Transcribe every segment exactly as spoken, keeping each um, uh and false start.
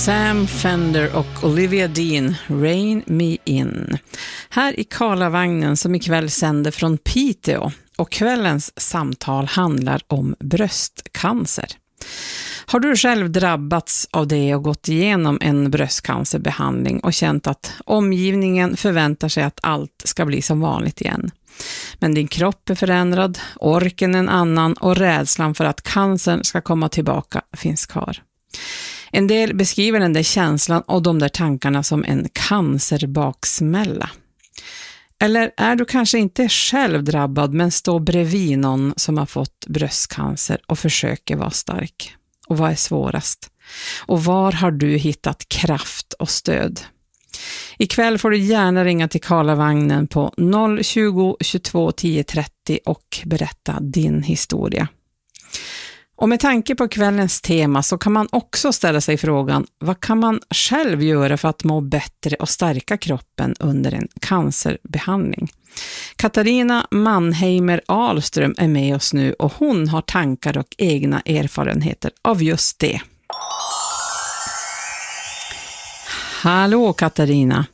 Sam Fender och Olivia Dean, Rain Me In. Här i Karlavagnen som ikväll sänder från Piteå, och kvällens samtal handlar om bröstcancer. Har du själv drabbats av det och gått igenom en bröstcancerbehandling och känt att omgivningen förväntar sig att allt ska bli som vanligt igen? Men din kropp är förändrad, orken en annan och rädslan för att cancern ska komma tillbaka finns kvar. En del beskriver den där känslan och de där tankarna som en cancerbaksmälla. Eller är du kanske inte själv drabbad men står bredvid någon som har fått bröstcancer och försöker vara stark? Och vad är svårast? Och var har du hittat kraft och stöd? Ikväll får du gärna ringa till Karlavagnen på noll tjugo tjugotvå tio trettio och berätta din historia. Och med tanke på kvällens tema så kan man också ställa sig frågan: vad kan man själv göra för att må bättre och stärka kroppen under en cancerbehandling? Katarina Mannheimer Ahlström är med oss nu och hon har tankar och egna erfarenheter av just det. Hallå Katarina.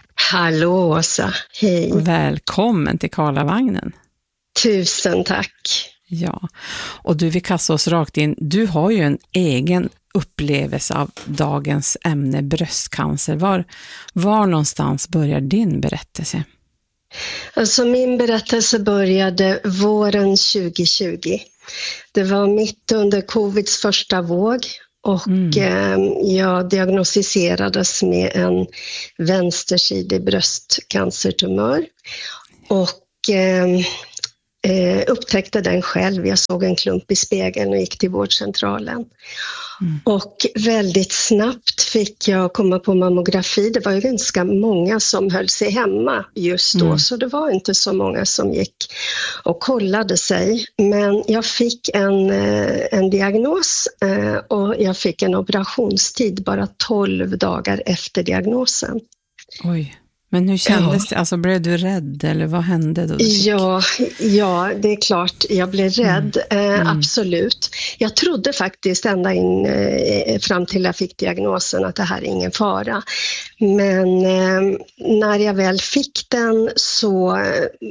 Hallå Åsa, hej. Välkommen till Karlavagnen. Tusen tack. Ja, och du, vi kastar oss rakt in. Du har ju en egen upplevelse av dagens ämne bröstcancer. Var, var någonstans börjar din berättelse? Alltså min berättelse började våren tjugo tjugo. Det var mitt under covids första våg och mm. eh, jag diagnostiserades med en vänstersidig bröstcancertumör och eh, Eh, upptäckte den själv. Jag såg en klump i spegeln och gick till vårdcentralen. Mm. Och väldigt snabbt fick jag komma på mammografi. Det var ju ganska många som höll sig hemma just då. Mm. Så det var inte så många som gick och kollade sig. Men jag fick en, en diagnos och jag fick en operationstid bara tolv dagar efter diagnosen. Oj. Men hur kändes ja. det? Alltså, blev du rädd eller vad hände då? Ja, ja, det är klart jag blev rädd. Mm. Eh, mm. Absolut. Jag trodde faktiskt ända in eh, fram till jag fick diagnosen att det här är ingen fara. Men eh, när jag väl fick den så,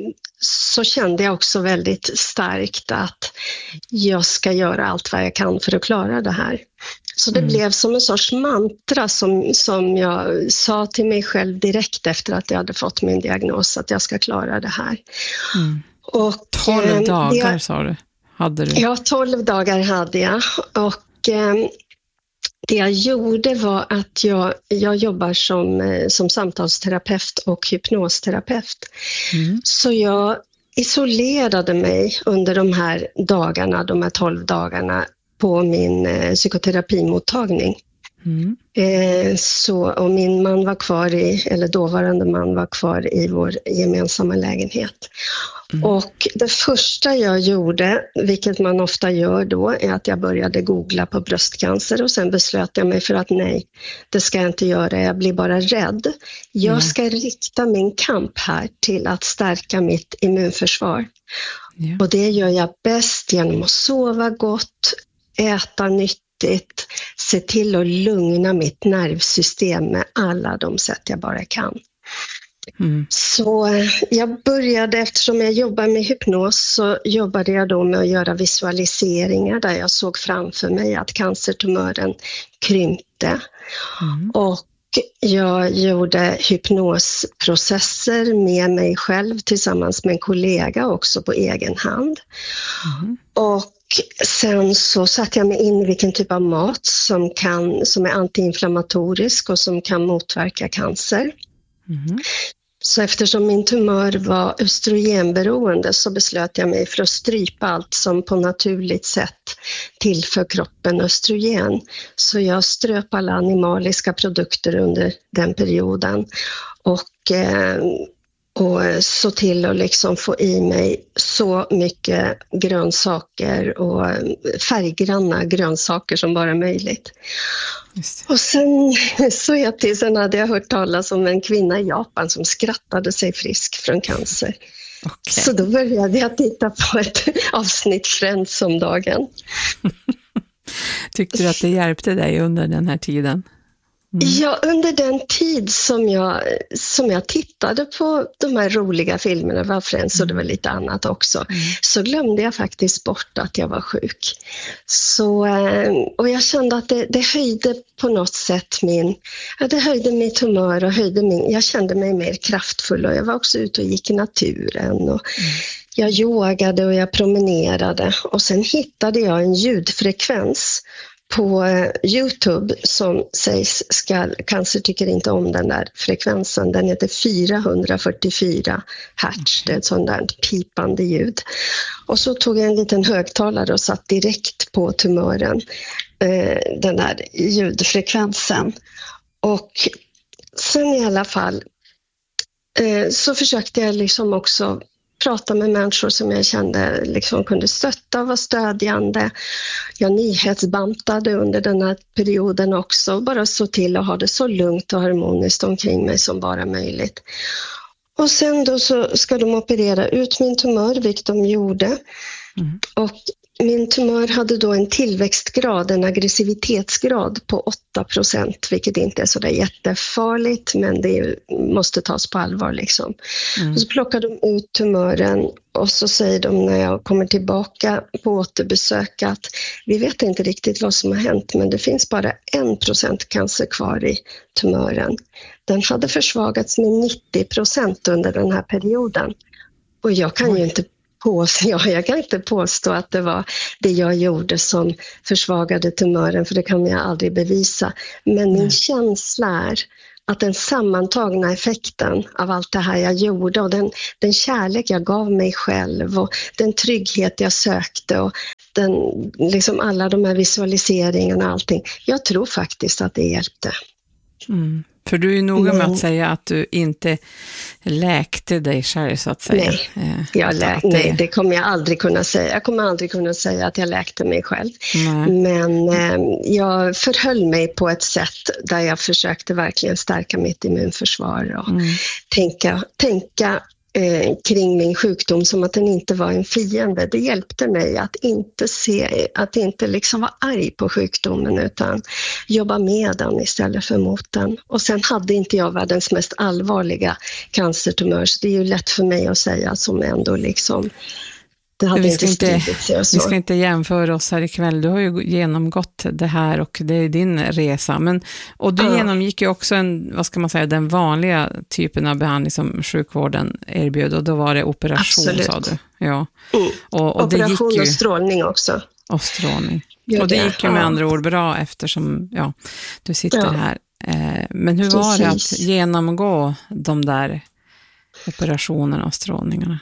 så kände jag också väldigt starkt att jag ska göra allt vad jag kan för att klara det här. Så det mm. blev som en sorts mantra som, som jag sa till mig själv direkt efter att jag hade fått min diagnos, att jag ska klara det här. Mm. Och, tolv eh, dagar det, sa du? Hade du? Ja, tolv dagar hade jag. Och eh, det jag gjorde var att jag, jag jobbar som, eh, som samtalsterapeut och hypnosterapeut. Mm. Så jag isolerade mig under de här dagarna, de här tolv dagarna, på min eh, psykoterapimottagning. Mm. Eh, så, och min man var kvar i, eller dåvarande man var kvar i vår gemensamma lägenhet. Mm. Och det första jag gjorde, vilket man ofta gör då, är att jag började googla på bröstcancer och sen beslöt jag mig för att nej, det ska jag inte göra, jag blir bara rädd. Jag mm. ska rikta min kamp här till att stärka mitt immunförsvar. Yeah. Och det gör jag bäst genom att sova gott, äta nyttigt, se till att lugna mitt nervsystem med alla de sätt jag bara kan. Mm. Så jag började, eftersom jag jobbar med hypnos, så jobbade jag då med att göra visualiseringar där jag såg framför mig att cancertumören krympte. Mm. Och jag gjorde hypnosprocesser med mig själv tillsammans med en kollega också på egen hand. Mm. Och sen så satte jag mig in i vilken typ av mat som, kan, som är antiinflammatorisk och som kan motverka cancer. Mm. Så eftersom min tumör var östrogenberoende så beslöt jag mig för att strypa allt som på naturligt sätt tillför kroppen östrogen. Så jag ströp alla animaliska produkter under den perioden och, eh, och så till att liksom få i mig så mycket grönsaker och färggranna grönsaker som bara möjligt. Och sen så jag till, sen hade jag hört talas om en kvinna i Japan som skrattade sig frisk från cancer. Okay. Så då började jag titta på ett avsnitt Friends om dagen. Tyckte du att det hjälpte dig under den här tiden? Mm. Ja, under den tid som jag, som jag tittade på de här roliga filmerna, var Friends och det var lite annat också, mm. så glömde jag faktiskt bort att jag var sjuk. Så, och jag kände att det, det höjde på något sätt min, ja, det höjde mitt humör och höjde min, jag kände mig mer kraftfull och jag var också ute och gick i naturen och mm. jag yogade och jag promenerade och sen hittade jag en ljudfrekvens på YouTube som sägs ska, cancer tycker inte om den där frekvensen. Den heter fyrahundrafyrtiofyra hertz. Det är ett sånt där pipande ljud. Och så tog jag en liten högtalare och satt direkt på tumören. Eh, den där ljudfrekvensen. Och sen i alla fall eh, så försökte jag liksom också prata med människor som jag kände liksom kunde stötta och vara stödjande. Jag nyhetsbantade under den här perioden också. Bara så till att ha det så lugnt och harmoniskt omkring mig som bara möjligt. Och sen då så ska de operera ut min tumör, vilket de gjorde. Mm. Och min tumör hade då en tillväxtgrad, en aggressivitetsgrad på åtta procent, vilket inte är så där jättefarligt, men det måste tas på allvar liksom. Mm. Och så plockar de ut tumören och så säger de när jag kommer tillbaka på återbesök att vi vet inte riktigt vad som har hänt, men det finns bara en procent cancer kvar i tumören. Den hade försvagats med nittio procent under den här perioden. Och jag kan ju inte Påstå, ja, jag kan inte påstå att det var det jag gjorde som försvagade tumören, för det kan jag aldrig bevisa. Men min känsla är att den sammantagna effekten av allt det här jag gjorde och den, den kärlek jag gav mig själv och den trygghet jag sökte och den, liksom alla de här visualiseringarna och allting. Jag tror faktiskt att det hjälpte. Mm. För du är ju noga med att säga att du inte läkte dig själv, så att säga. Nej, jag lä- det... nej det kommer jag aldrig kunna säga. Jag kommer aldrig kunna säga att jag läkte mig själv. Nej. Men eh, jag förhöll mig på ett sätt där jag försökte verkligen stärka mitt immunförsvar och mm. tänka, tänka eh, kring min sjukdom som att den inte var en fiende. Det hjälpte mig att inte se, att inte liksom vara arg på sjukdomen utan jobba med den istället för mot den. Och sen hade inte jag världens mest allvarliga cancertumör, så det är ju lätt för mig att säga som ändå liksom det hade vi ska inte, inte sig och så. Vi ska inte jämföra oss här ikväll. Du har ju genomgått det här och det är din resa. Men, och du ja. genomgick ju också en, vad ska man säga, den vanliga typen av behandling som sjukvården erbjöd. Och då var det operation, absolut, sa du. Ja. Mm. Och, och operation det gick ju, och strålning också. Och strålning. Gör och det gick ju med ja. andra ord bra eftersom ja, du sitter ja. här. Eh, men hur Precis. var det att genomgå de där operationerna och strålningarna?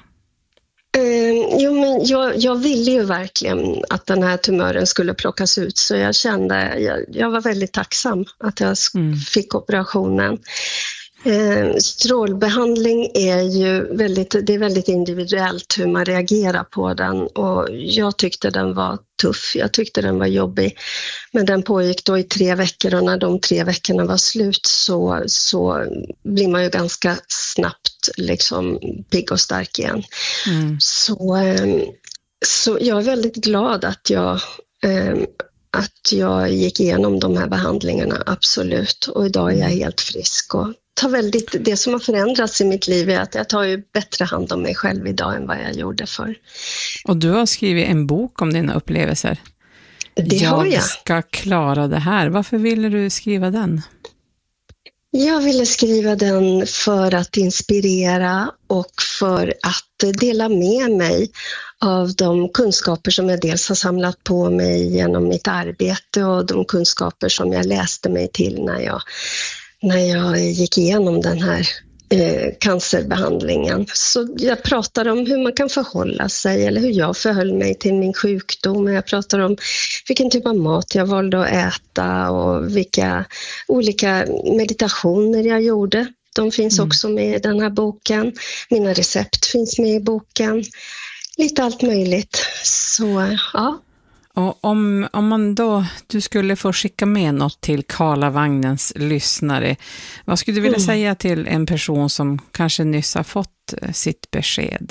Eh, jo, men jag, jag ville ju verkligen att den här tumören skulle plockas ut, så jag kände, jag, jag var väldigt tacksam att jag mm. fick operationen. Eh, strålbehandling är ju väldigt, det är väldigt individuellt hur man reagerar på den, och jag tyckte den var tuff, jag tyckte den var jobbig, men den pågick då i tre veckor och när de tre veckorna var slut så, så blir man ju ganska snabbt liksom pigg och stark igen. Mm. Så, eh, så jag är väldigt glad att jag eh, att jag gick igenom de här behandlingarna, absolut, och idag är jag helt frisk och tar väldigt, det som har förändrats i mitt liv är att jag tar ju bättre hand om mig själv idag än vad jag gjorde förr. Och du har skrivit en bok om dina upplevelser. Det har jag. Jag ska klara det här. Varför ville du skriva den? Jag ville skriva den för att inspirera och för att dela med mig av de kunskaper som jag dels har samlat på mig genom mitt arbete och de kunskaper som jag läste mig till när jag när jag gick igenom den här eh, cancerbehandlingen. Så jag pratar om hur man kan förhålla sig eller hur jag förhöll mig till min sjukdom. Jag pratar om vilken typ av mat jag valde att äta och vilka olika meditationer jag gjorde. De finns mm. också med i den här boken. Mina recept finns med i boken. Lite allt möjligt. Så ja. Och om, om man då, du skulle få skicka med något till Karlavagnens lyssnare, vad skulle du vilja mm. säga till en person som kanske nyss har fått sitt besked?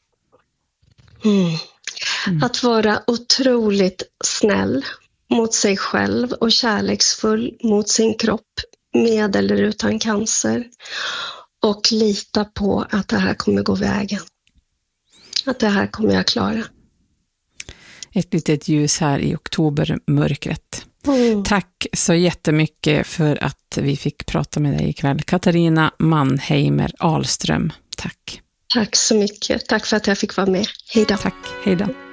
Mm. Mm. Att vara otroligt snäll mot sig själv och kärleksfull mot sin kropp med eller utan cancer. Och lita på att det här kommer gå vägen. Att det här kommer jag klara. Ett litet ljus här i oktobermörkret. Mm. Tack så jättemycket för att vi fick prata med dig ikväll. Katarina Mannheimer Ahlström. Tack. Tack så mycket. Tack för att jag fick vara med. Hej då. Tack. Hej då.